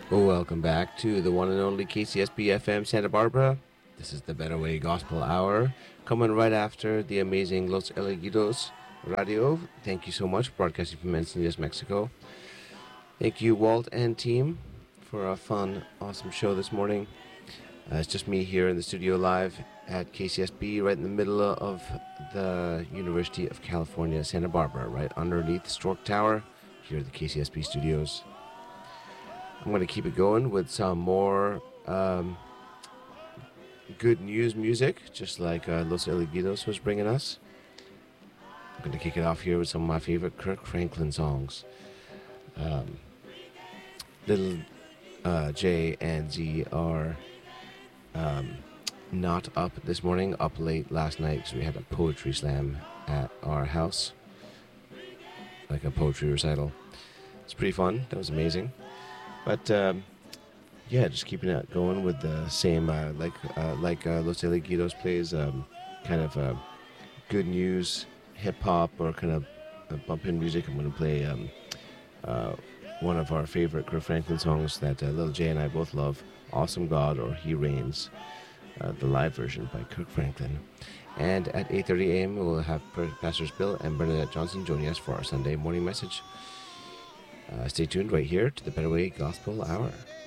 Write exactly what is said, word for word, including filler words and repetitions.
Welcome back to the one and only K C S B F M Santa Barbara. This is the Better Way Gospel Hour, coming right after the amazing Los Elegidos Radio. Thank you so much, broadcasting from Encinitas, Mexico. Thank you, Walt and team, for a fun, awesome show this morning. Uh, it's just me here in the studio live at K C S B, right in the middle of the University of California, Santa Barbara, right underneath Stork Tower, here at the K C S B studios. I'm going to keep it going with some more um, good news music, just like uh, Los Elegidos was bringing us. I'm going to kick it off here with some of my favorite Kirk Franklin songs. Um, little uh, J and Z are um, not up this morning, up late last night because we had a poetry slam at our house, like a poetry recital. It's pretty fun. That was amazing. But um, yeah, just keeping it going with the same, uh, like uh, like uh, Los Elegidos plays, um, kind of uh, good news, hip hop, or kind of uh, bump in music. I'm going to play um, uh, one of our favorite Kirk Franklin songs that uh, Lil J and I both love, "Awesome God" or "He Reigns," uh, the live version by Kirk Franklin. And at eight thirty a.m. we'll have Pastors Bill and Bernadette Johnson joining us for our Sunday morning message. Uh, stay tuned right here to the Better Way Gospel Hour.